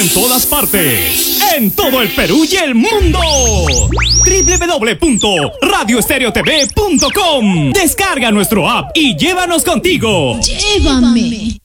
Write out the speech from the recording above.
En todas partes, en todo el Perú y el mundo. www.radioestereotv.com. Descarga nuestro app y llévanos contigo. Llévame.